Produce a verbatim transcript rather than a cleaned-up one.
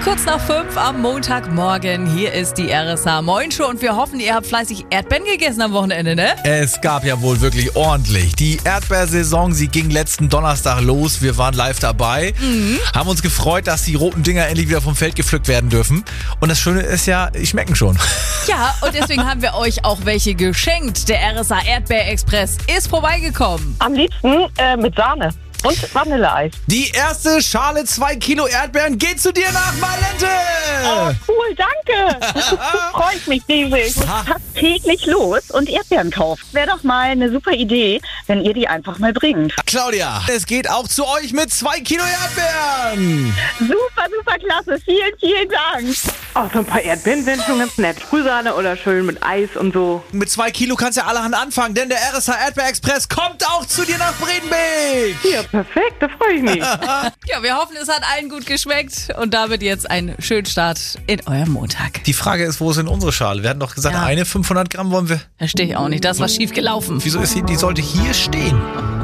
Kurz nach fünf am Montagmorgen, hier ist die R S H Moin Show und wir hoffen, ihr habt fleißig Erdbeeren gegessen am Wochenende, ne? Es gab ja wohl wirklich ordentlich. Die Erdbeersaison, sie ging letzten Donnerstag los. Wir waren live dabei, mhm. haben uns gefreut, dass die roten Dinger endlich wieder vom Feld gepflückt werden dürfen. Und das Schöne ist ja, die schmecken schon. Ja, und deswegen haben wir euch auch welche geschenkt. Der R S H Erdbeerexpress ist vorbeigekommen. Am liebsten äh, mit Sahne und Vanilleeis. Die erste Schale zwei Kilo Erdbeeren geht zu dir nach Malente. Oh, cool, danke. Freut mich riesig. Ich muss fast täglich los und Erdbeeren kaufen. Wäre doch mal eine super Idee, wenn ihr die einfach mal bringt. Claudia, es geht auch zu euch mit zwei Kilo Erdbeeren. Super, super klasse. Vielen, vielen Dank. Auch so ein paar Erdbeeren wären schon ganz nett. Sprühsahne oder schön mit Eis und so. Mit zwei Kilo kannst du ja allerhand anfangen, denn der R S H Erdbeerexpress kommt auch zu dir nach Bredenbeek. Ja, perfekt, da freue ich mich. Ja, wir hoffen, es hat allen gut geschmeckt und damit jetzt einen schönen Start in eurem Montag. Die Frage ist, wo ist denn unsere Schale? Wir hatten doch gesagt, Ja. eine fünfhundert Gramm wollen wir. Verstehe ich auch nicht, das war schief gelaufen. Wieso ist sie, die sollte hier stehen?